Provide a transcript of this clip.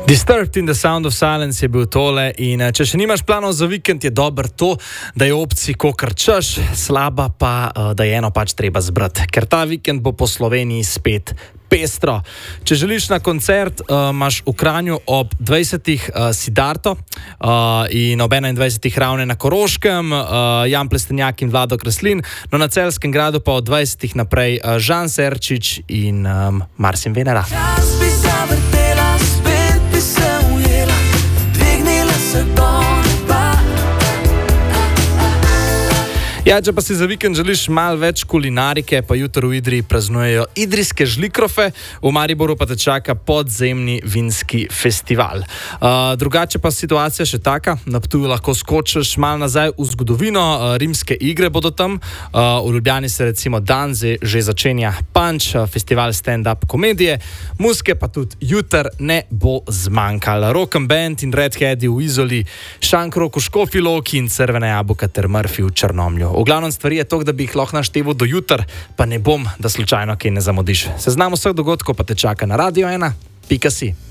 Disturbed in the Sound of Silence je bil tole in če še nimaš planov za vikend, je dobro to, da je opcij kokar češ, slaba pa, da je eno pač treba zbrati, ker ta vikend bo po Sloveniji spet pestro. Če želiš na koncert, imaš v Kranju ob 20. Siddharto in ob 21. Ravne na Koroškem, Jan Plestenjak in Vlado Kreslin, no na Celjskem gradu pa od 20. naprej Žan Serčič in Marcin Venera. Ja, če pa si za vikend želiš malo več kulinarike, pa jutro v Idriji praznujejo idrijske žlikrofe, v Mariboru pa te čaka podzemni vinski festival. Drugače pa situacija še taka, na Ptuju lahko skočiš malo nazaj v zgodovino, rimske igre bodo tam, v Ljubljani se recimo danes že začenja Punch, festival stand-up komedije, muzike pa tudi jutr ne bo zmanjkalo. Rock and Band in Redheadi v Izoli, Šankrok v Škofji Loki in Crvena jabolka ter Murphy v Črnomlju. V glavnem stvari je to, da bi jih lahko našteval do jutra, pa ne bom, da slučajno kaj ne zamudiš. Seznam vseh dogodkov pa te čaka na Radio 1.si.